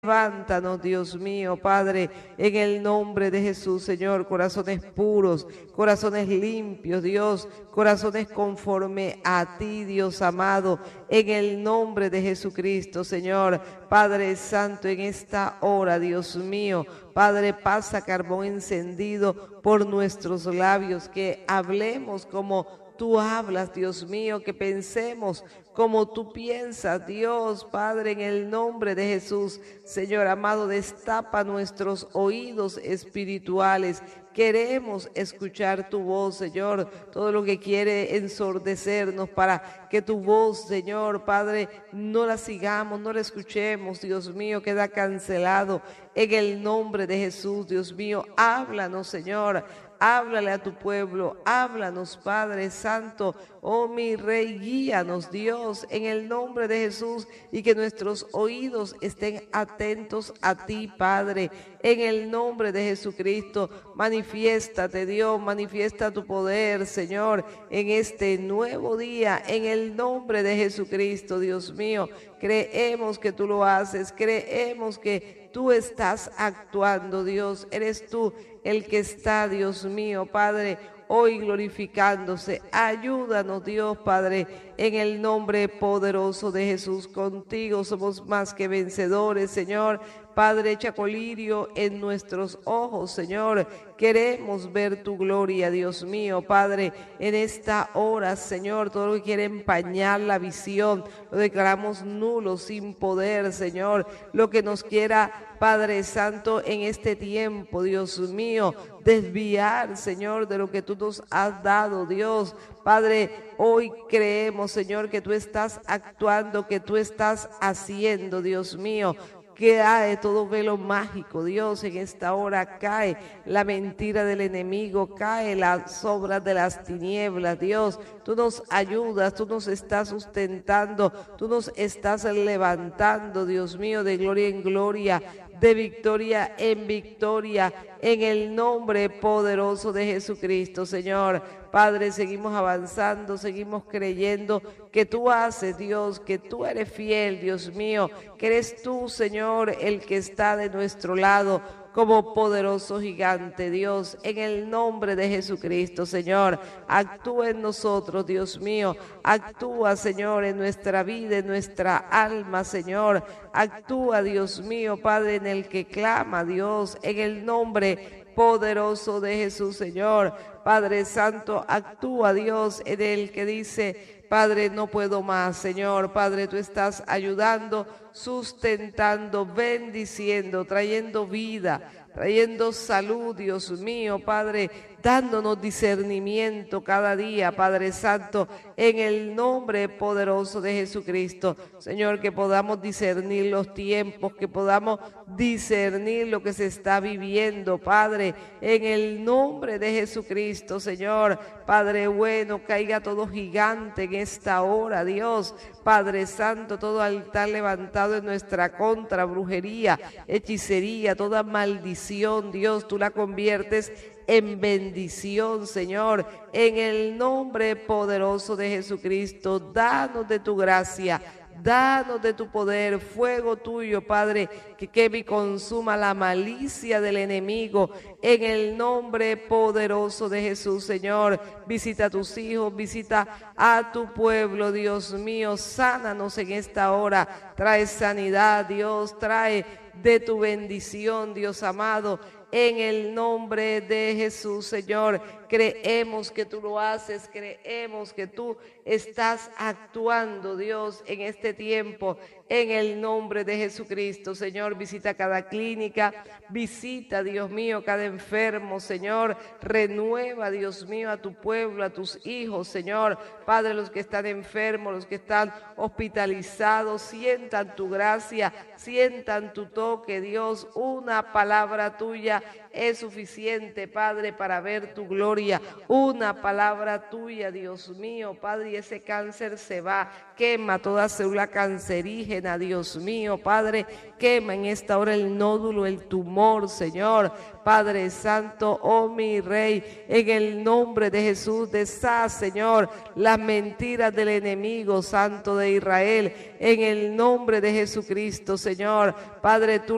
Levántanos, Dios mío, Padre, en el nombre de Jesús, Señor, corazones puros, corazones limpios, Dios, corazones conforme a ti, Dios amado, en el nombre de Jesucristo, Señor. Padre Santo, en esta hora, Dios mío, Padre, pasa carbón encendido por nuestros labios, que hablemos como tú hablas, Dios mío, que pensemos como tú piensas, Dios, Padre, en el nombre de Jesús. Señor amado, destapa nuestros oídos espirituales. Queremos escuchar tu voz, Señor, todo lo que quiere ensordecernos para que tu voz, Señor, Padre, no la sigamos, no la escuchemos, Dios mío, queda cancelado en el nombre de Jesús, Dios mío. Háblanos, Señor. Háblale a tu pueblo, háblanos, Padre Santo, oh mi Rey, guíanos, Dios, en el nombre de Jesús, y que nuestros oídos estén atentos a ti, Padre, en el nombre de Jesucristo. Manifiéstate, Dios, manifiesta tu poder, Señor, en este nuevo día, en el nombre de Jesucristo, Dios mío. Creemos que tú lo haces, creemos que tú estás actuando, Dios, eres tú el que está, Dios mío, Padre, hoy glorificándose. Ayúdanos, Dios, Padre, en el nombre poderoso de Jesús. Contigo somos más que vencedores, Señor. Padre, echa colirio en nuestros ojos, Señor. Queremos ver tu gloria, Dios mío, Padre, en esta hora, Señor. Todo lo que quiere empañar la visión, lo declaramos nulo, sin poder, Señor. Lo que nos quiera, Padre Santo, en este tiempo, Dios mío, desviar, Señor, de lo que tú nos has dado, Dios. Padre, hoy creemos, Señor, que tú estás actuando, que tú estás haciendo, Dios mío. Cae todo velo mágico, Dios, en esta hora cae la mentira del enemigo, cae las obras de las tinieblas, Dios. Tú nos ayudas, tú nos estás sustentando, tú nos estás levantando, Dios mío, de gloria en gloria, de victoria en victoria, en el nombre poderoso de Jesucristo, Señor. Padre, seguimos avanzando, seguimos creyendo que tú haces, Dios, que tú eres fiel, Dios mío, que eres tú, Señor, el que está de nuestro lado como poderoso gigante, Dios, en el nombre de Jesucristo, Señor. Actúa en nosotros, Dios mío. Actúa, Señor, en nuestra vida, en nuestra alma, Señor. Actúa, Dios mío, Padre, en el que clama, Dios, en el nombre poderoso de Jesús, Señor. Padre Santo, actúa, Dios, en el que dice: Padre, no puedo más, Señor. Padre, tú estás ayudando, sustentando, bendiciendo, trayendo vida, trayendo salud, Dios mío, Padre, dándonos discernimiento cada día, Padre Santo, en el nombre poderoso de Jesucristo. Señor, que podamos discernir los tiempos, que podamos discernir lo que se está viviendo, Padre, en el nombre de Jesucristo, Señor. Padre bueno, caiga todo gigante en esta hora, Dios. Padre Santo, todo altar levantado en nuestra contra, brujería, hechicería, toda maldición, Dios, tú la conviertes en bendición, Señor, en el nombre poderoso de Jesucristo. Danos de tu gracia, danos de tu poder, fuego tuyo, Padre, que queme y consuma la malicia del enemigo, en el nombre poderoso de Jesús, Señor. Visita a tus hijos, visita a tu pueblo, Dios mío, sánanos en esta hora, trae sanidad, Dios, trae de tu bendición, Dios amado, en el nombre de Jesús, Señor. Creemos que tú lo haces, creemos que tú estás actuando, Dios, en este tiempo, en el nombre de Jesucristo, Señor. Visita cada clínica, visita, Dios mío, cada enfermo, Señor. Renueva, Dios mío, a tu pueblo, a tus hijos, Señor. Padre, los que están enfermos, los que están hospitalizados, sientan tu gracia, sientan tu toque, Dios. Una palabra tuya es suficiente, Padre, para ver tu gloria. Una palabra tuya, Dios mío, Padre, y ese cáncer se va. Quema toda célula cancerígena, Dios mío, Padre. Quema en esta hora el nódulo, el tumor, Señor. Padre Santo, oh mi Rey, en el nombre de Jesús, deshaz, Señor, las mentiras del enemigo, Santo de Israel, en el nombre de Jesucristo, Señor. Padre, tú